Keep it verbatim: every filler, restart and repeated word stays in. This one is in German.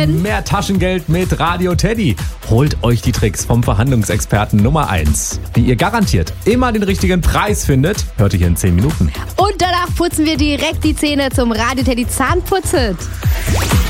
gewinnen mehr Taschengeld mit Radio Teddy. Holt euch die Tricks vom Verhandlungsexperten Nummer eins. Wie ihr garantiert immer den richtigen Preis findet, hört ihr hier in zehn Minuten. Und danach putzen wir direkt die Zähne zum Radio Teddy Zahnputzet.